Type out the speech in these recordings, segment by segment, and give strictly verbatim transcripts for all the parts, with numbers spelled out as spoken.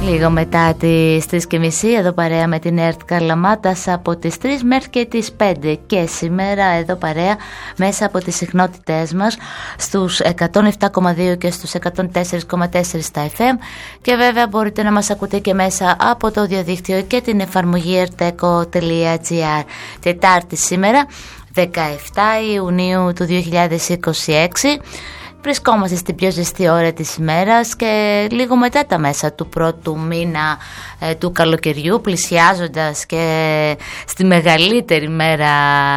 Λίγο μετά τις τρεις και μισή εδώ παρέα με την ΕΡΤ Καλαμάτας από τις τρεις μέχρι και τις πέντε και σήμερα εδώ παρέα μέσα από τις συχνότητές μας στους εκατόν επτά κόμμα δύο και στους εκατόν τέσσερα κόμμα τέσσερα στα εφ εμ και βέβαια μπορείτε να μας ακούτε και μέσα από το διαδίκτυο και την εφαρμογή ερτέκο τελεία τζι άρ. Τετάρτη σήμερα δεκαεφτά Ιουνίου του δύο χιλιάδες είκοσι έξι. Βρισκόμαστε στην πιο ζεστή ώρα της ημέρας και λίγο μετά τα μέσα του πρώτου μήνα ε, του καλοκαιριού, πλησιάζοντας και στη μεγαλύτερη μέρα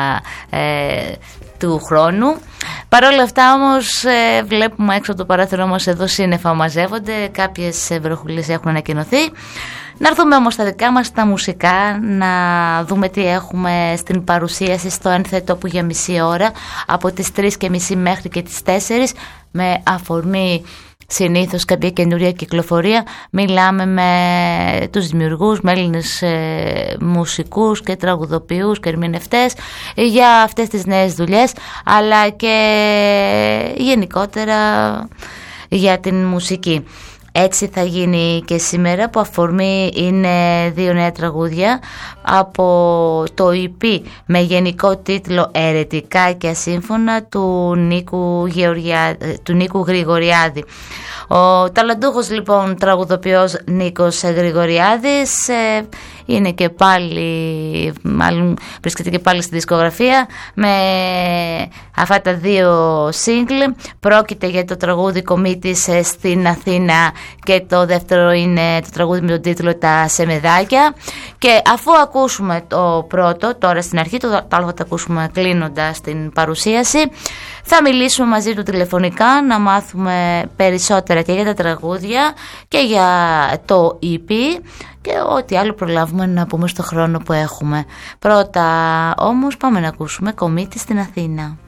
ε, του χρόνου. Παρ' όλα αυτά όμως ε, βλέπουμε έξω από το παράθυρο μας εδώ σύννεφα μαζεύονται, κάποιες βροχούλες έχουν ανακοινωθεί. Να έρθουμε όμως στα δικά μας τα μουσικά, να δούμε τι έχουμε στην παρουσίαση στο ένθετο που για μισή ώρα από τις τρεις και μισή μέχρι και τις τέσσερις με αφορμή συνήθως κάποια καινούρια κυκλοφορία. Μιλάμε με τους δημιουργούς, με Έλληνες ε, μουσικούς και τραγουδοποιούς και ερμηνευτές για αυτές τις νέες δουλειές, αλλά και γενικότερα για την μουσική. Έτσι θα γίνει και σήμερα, που αφορμή είναι δύο νέα τραγούδια από το ι πι με γενικό τίτλο «Αιρετικά και ασύμφωνα» του Νίκου, Γεωργιά, του Νίκου Γρηγοριάδη. Ο ταλαντούχος λοιπόν τραγουδοποιός Νίκος Γρηγοριάδης ε, είναι και πάλι, μάλλον βρίσκεται και πάλι στη δισκογραφία με αυτά τα δύο single. Πρόκειται για το τραγούδι «Κομίτης στην Αθήνα» και το δεύτερο είναι το τραγούδι με τον τίτλο «Τα Σεμεδάκια». Και αφού ακούσουμε το πρώτο τώρα στην αρχή, το άλλο θα το ακούσουμε κλείνοντας την παρουσίαση, θα μιλήσουμε μαζί του τηλεφωνικά να μάθουμε περισσότερα και για τα τραγούδια και για το ι πι και ό,τι άλλο προλάβουμε να πούμε στο χρόνο που έχουμε. Πρώτα όμως πάμε να ακούσουμε «Κομίτη στην Αθήνα».